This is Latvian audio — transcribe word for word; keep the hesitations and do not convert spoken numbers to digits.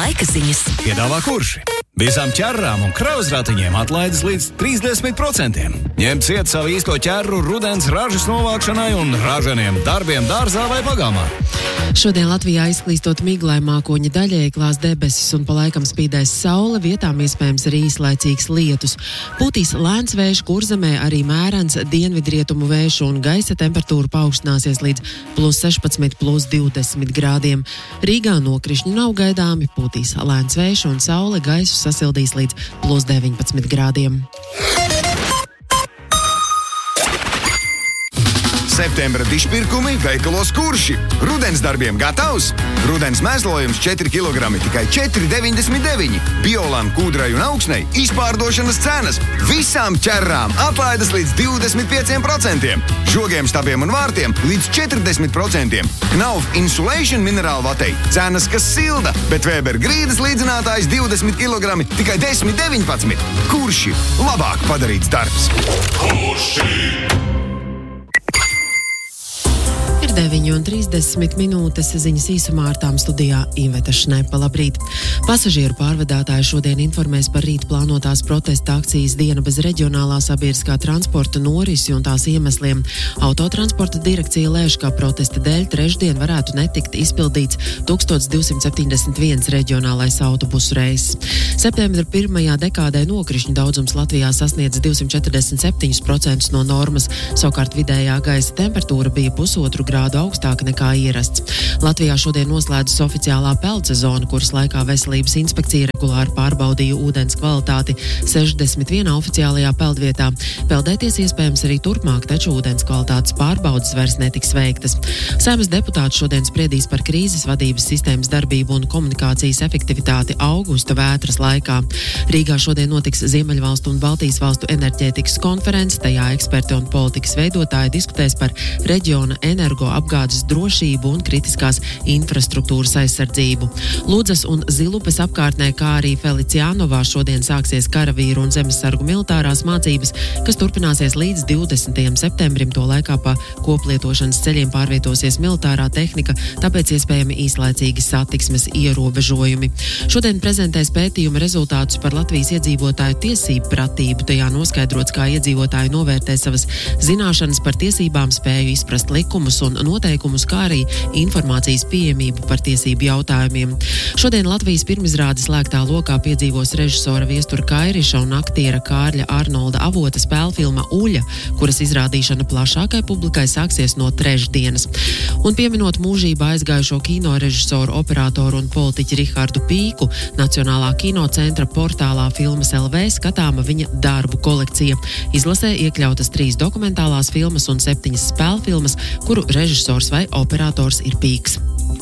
laika ziņas. Piedāvā Kurši. Visām ķerrām un krauzratiņiem atlaides līdz trīsdesmit procentiem. Ņem ciet savu īsto ķerru rudens ražas novākšanai un ražaniem darbiem dārzā vai pagalmā. Šodien Latvijā izklīstot miglai mākoņa daļēji klās debesis un pa laikam spīdēs saule, vietām iespējams arī īslaicīgs lietus. Pūtīs lēns vējš, Kurzemē arī mērens dienvidrietumu vējš un gaisa temperatūra paaugstināsies līdz plus sešpadsmit, plus divdesmit grādiem. Rīgā nokrišņi nav gaidāmi, pūtīs lēns vējš un saule gaisu sasildīs līdz plus deviņpadsmit grādiem. Septembra dišpirkumi veikalos Kurši. Rudens darbiem gatavs? Rudens mēslojums četri kilogrami tikai četri deviņdesmit deviņi. Biolam, kūdrai un augsnei izpārdošanas cenas. Visām ķerrām atlaides līdz divdesmit pieciem procentiem. Žogiem, stabiem un vārtiem līdz četrdesmit procentiem. Knauf Insulation minerālvatei cenas, kas silda, bet Weber grīdas līdzinātājs divdesmit kilogrami tikai desmit deviņpadsmit. Kurši. Labāk padarīts darbs. Kurši. deviņi un trīsdesmit minūtes ziņas īsumā ar tām studijā Iveta Šnepa. Labrīt! Pasažieru pārvadātāji šodien informēs par rīt plānotās protesta akcijas Diena bez reģionālā sabiedriskā transporta norisi un tās iemesliem. Autotransporta direkcija lēš, ka protesta dēļ trešdien varētu netikt izpildīts tūkstoš divsimt septiņdesmit viens reģionālais autobusu reiss. Septembra pirmajā dekādē nokrišņu daudzums Latvijā sasniedz divsimt četrdesmit septiņus procentus no normas, savukārt vidējā gaisa temperatūra bija pusotru grādu augstāka nekā ierasts. Latvijā šodien noslēdzas oficiālā peldsezona, kuras laikā veselības inspekcija regulāri pārbaudīja ūdens kvalitāti sešdesmit vienā oficiālajā peldvietā. Peldēties iespējams arī turpmāk, taču ūdens kvalitātes pārbaudes vairs netiks veiktas. Saeimas deputāti šodien spriedīs par krīzes vadības sistēmas darbību un komunikācijas efektivitāti augusta vētras laikā. Rīgā šodien notiks Ziemeļvalstu un Baltijas valstu enerģētikas konferences, tajā eksperti un politikas veidotāji diskutēs par reģiona energo apgādes drošību un kritiskās infrastruktūras aizsardzību. Ludzas un Zilupes apkārtnē, kā arī Feliciānovā šodien sāksies karavīru un zemesargu militārās mācības, kas turpināsies līdz divdesmitajam septembrim. To laikā pa koplietošanas ceļiem pārvietosies militārā tehnika, tāpēc iespējami īslaicīgi satiksmes ierobežojumi. Šodien prezentēs pētījuma rezultātus par Latvijas iedzīvotāju tiesību pratību. Tajā noskaidrots, kā iedzīvotāji novērtē savas zināšanas par tiesībām, spēju izprast likumus un noteikumus, kā arī informācijas pieejamību par tiesību jautājumiem. Šodien Latvijas pirmizrādes slēgtā lokā piedzīvos režisora Viestura Kairiša un aktiera Kārļa Arnolda Avota spēlfilma Uļa, kuras izrādīšana plašākai publikai sāksies no trešdienas. Un pieminot mūžībā aizgājušo kino režisoru, operatoru un politiķi Rihardu Pīku, Nacionālā kinocentra portālā Filmas L V skatāma viņa darbu kolekcija. Izlasē iekļautas trīs dokumentālās filmas un septiņas spēlfilmas, kuru režisors vai operators ir Pīks.